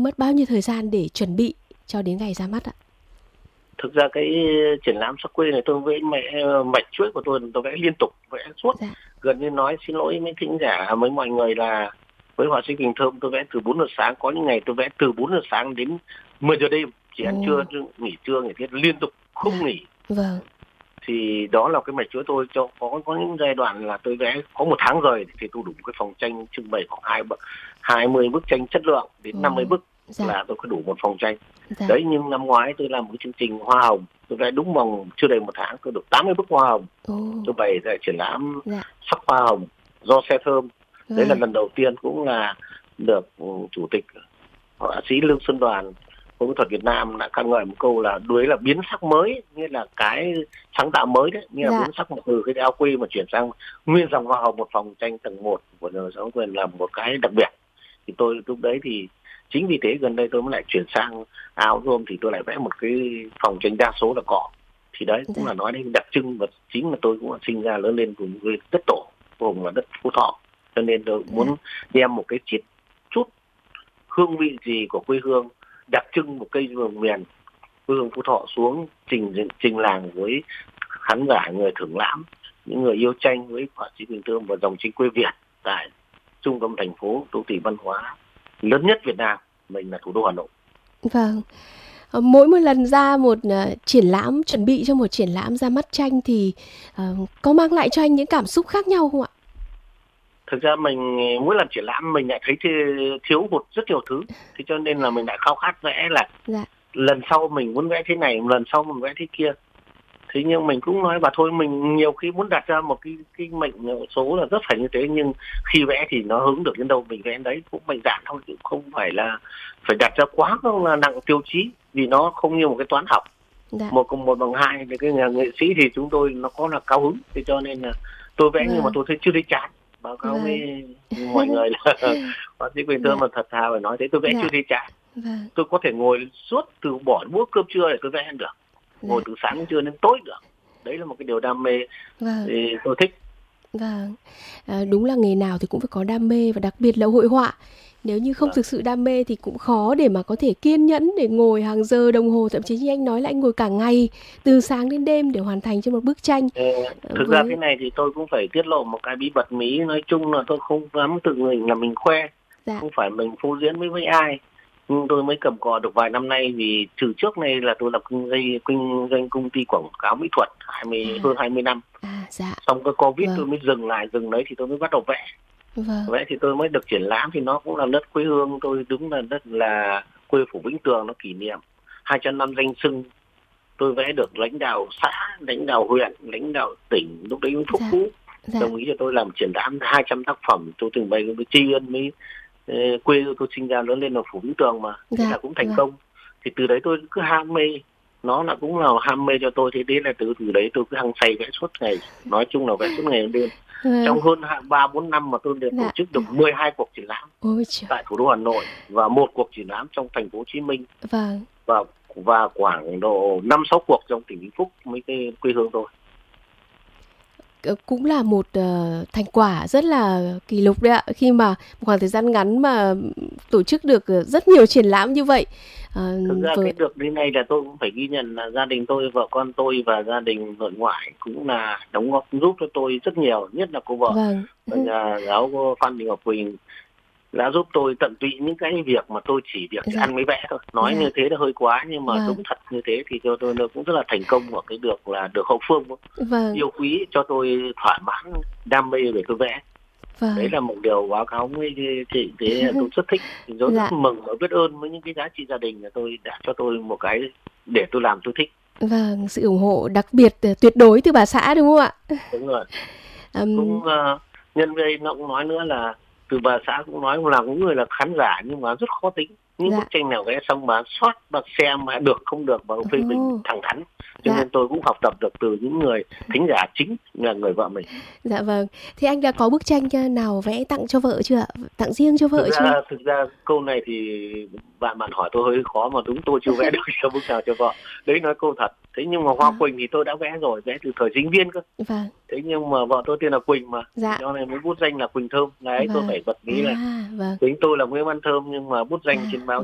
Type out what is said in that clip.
mất bao nhiêu thời gian để chuẩn bị cho đến ngày ra mắt ạ? Thực ra cái triển lãm sắc quê này tôi vẽ mạch chuỗi của tôi vẽ liên tục, vẽ suốt. Dạ. Gần như nói xin lỗi mấy thính giả, với mọi người là với họa sĩ Quỳnh Thơm tôi vẽ từ 4 giờ sáng, có những ngày tôi vẽ từ 4 giờ sáng đến 10 giờ đêm, chỉ ăn trưa, nghỉ trưa, nghỉ tiết liên tục không nghỉ. Vâng. Thì đó là cái mạch chuỗi tôi. Có những giai đoạn là tôi vẽ có một tháng rồi thì tôi đủ cái phòng tranh trưng bày khoảng 20 bức tranh chất lượng đến 50 bức là tôi có đủ một phòng tranh. Đấy, nhưng năm ngoái tôi làm một chương trình hoa hồng, tôi vẽ đúng vòng chưa đầy một tháng tôi được 80 bức hoa hồng. Tôi bày tại triển lãm sắc hoa hồng do xe thơm. Đấy là lần đầu tiên cũng là được chủ tịch họa sĩ Lương Xuân Đoàn Hội mỹ thuật Việt Nam đã ca ngợi một câu là đuối là biến sắc mới, nghĩa là cái sáng tạo mới đấy, nghĩa là biến sắc từ cái ao quê mà chuyển sang nguyên dòng hoa hồng một phòng tranh tầng 1 của nhà giáo quyền là một cái đặc biệt. Thì tôi lúc đấy thì chính vì thế gần đây tôi mới lại chuyển sang áo rôm, thì tôi lại vẽ một cái phòng tranh đa số là cỏ. Thì đấy cũng là nói đến đặc trưng, và chính là tôi cũng sinh ra lớn lên vùng quê đất tổ, vùng là đất Phú Thọ, cho nên tôi muốn đem một cái chút hương vị gì của quê hương, đặc trưng một cây vùng miền quê hương Phú Thọ xuống trình làng với khán giả, người thưởng lãm, những người yêu tranh với họa sĩ Quỳnh Thơm và dòng tranh quê Việt tại trung tâm thành phố, đô thị văn hóa lớn nhất Việt Nam, mình là thủ đô Hà Nội. Vâng. Mỗi một lần ra một triển lãm, chuẩn bị cho một triển lãm ra mắt tranh thì có mang lại cho anh những cảm xúc khác nhau không ạ? Thực ra mình mỗi lần triển lãm mình lại thấy thiếu hụt rất nhiều thứ, thì cho nên là mình lại khao khát vẽ là lần sau mình muốn vẽ thế này, lần sau mình vẽ thế kia. Thế nhưng mình cũng nói bà thôi, mình nhiều khi muốn đặt ra một cái mệnh số là rất phải như thế, nhưng khi vẽ thì nó hướng được đến đâu mình vẽ đến đấy, cũng mạnh dạn thôi, chứ không phải là phải đặt ra quá là nặng tiêu chí, vì nó không như một cái toán học. 1+1=2, thì cái nhà nghệ sĩ thì chúng tôi nó có là cao hứng, thế cho nên là tôi vẽ nhưng mà tôi chưa thấy chán. Báo cáo với mọi người là họa sĩ Quỳnh Thơm mà thật thà phải nói thế, tôi vẽ chưa thấy chán. Tôi có thể ngồi suốt từ bỏ bữa cơm trưa để tôi vẽ được, ngồi từ sáng đến trưa đến tối được. Đấy là một cái điều đam mê thì tôi thích. Đúng là nghề nào thì cũng phải có đam mê, và đặc biệt là hội họa. Nếu như không thực sự đam mê thì cũng khó để mà có thể kiên nhẫn để ngồi hàng giờ đồng hồ, thậm chí như anh nói là anh ngồi cả ngày từ sáng đến đêm để hoàn thành cho một bức tranh. Thực ra cái này thì tôi cũng phải tiết lộ một cái bí mật Mỹ, nói chung là tôi không dám tự mình là mình khoe, không phải mình phô diễn với ai. Nhưng tôi mới cầm cò được vài năm nay, vì từ trước này là tôi làm kinh doanh công ty quảng cáo mỹ thuật hơn 20 năm. Xong cái Covid tôi mới dừng đấy thì tôi mới bắt đầu vẽ. Vẽ thì tôi mới được triển lãm, thì nó cũng là đất quê hương tôi, đúng là đất là quê phủ Vĩnh Tường, nó kỷ niệm 200 năm danh xưng. Tôi vẽ được lãnh đạo xã, lãnh đạo huyện, lãnh đạo tỉnh, lúc đấy Phúc Phú đồng ý cho tôi làm triển lãm 200 tác phẩm, tôi trình bày với tri ân với quê tôi sinh ra lớn lên là phủ Vĩnh Tường mà, thế là cũng thành công. Thì từ đấy tôi cứ ham mê, nó là cũng là ham mê cho tôi, thế đấy là từ đấy tôi cứ hăng say vẽ suốt ngày, nói chung là vẽ suốt ngày đêm. Trong hơn 3-4 năm mà tôi được tổ chức được 12 cuộc triển lãm tại thủ đô Hà Nội và 1 cuộc triển lãm trong thành phố Hồ Chí Minh, và khoảng độ 5-6 cuộc trong tỉnh Vĩnh Phúc, mấy cái quê hương tôi. Cũng là một thành quả rất là kỷ lục đấy ạ, khi mà một khoảng thời gian ngắn mà tổ chức được rất nhiều triển lãm như vậy. Thực ra cái được đến nay là tôi cũng phải ghi nhận là gia đình tôi, vợ con tôi và gia đình nội ngoại cũng là đóng góp giúp cho tôi rất nhiều, nhất là cô vợ nhà giáo cô Phan Thị Ngọc Quỳnh đã giúp tôi tận tụy những cái việc mà tôi chỉ việc ăn mới vẽ thôi. Nói như thế là hơi quá, nhưng mà đúng thật như thế thì cho tôi nó cũng rất là thành công ở cái được là được hậu phương yêu quý cho tôi thỏa mãn đam mê về tôi vẽ. Đấy là một điều báo cáo với chị, thế là tôi rất thích, tôi rất mừng và biết ơn với những cái giá trị gia đình là tôi đã cho tôi một cái để tôi làm tôi thích. Sự ủng hộ đặc biệt tuyệt đối từ bà xã đúng không ạ? Đúng rồi. Cũng nhân đây nó cũng nói nữa là từ bà xã cũng nói là những người là khán giả nhưng mà rất khó tính. Những bức tranh nào vẽ xong mà soát và xem mà được không được và phê bình thẳng thắn. Cho nên tôi cũng học tập được từ những người thính giả chính là người vợ mình. Dạ vâng. Thì anh đã có bức tranh nào vẽ tặng cho vợ chưa ạ? Tặng riêng cho vợ chưa? Thực ra câu này thì bạn hỏi tôi hơi khó, mà đúng tôi chưa vẽ được cho bức nào cho vợ. Đấy nói câu thật. Thế nhưng mà Hoa Quỳnh thì tôi đã vẽ rồi, vẽ từ thời sinh viên cơ. Thế nhưng mà vợ tôi tên là Quỳnh mà. Cho nên mới bút danh là Quỳnh Thơm. Đấy tôi phải bật mí là tính tôi là Nguyễn Văn Thơm, nhưng mà bút danh trên báo